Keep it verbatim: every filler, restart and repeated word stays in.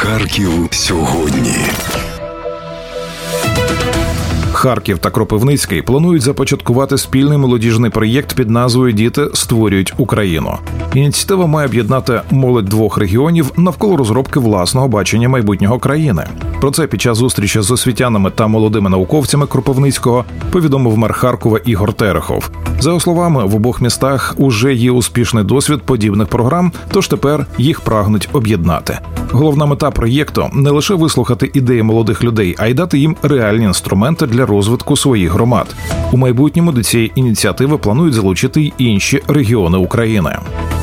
Харків сьогодні. Харків та Кропивницький планують започаткувати спільний молодіжний проєкт під назвою «Діти створюють Україну». Ініціатива має об'єднати молодь двох регіонів навколо розробки власного бачення майбутнього країни. Про це під час зустрічі з освітянами та молодими науковцями Кропивницького повідомив мер Харкова Ігор Терехов. За його словами, в обох містах уже є успішний досвід подібних програм, тож тепер їх прагнуть об'єднати. Головна мета проєкту – не лише вислухати ідеї молодих людей, а й дати їм реальні інструменти для розвитку своїх громад. У майбутньому до цієї ініціативи планують залучити й інші регіони України.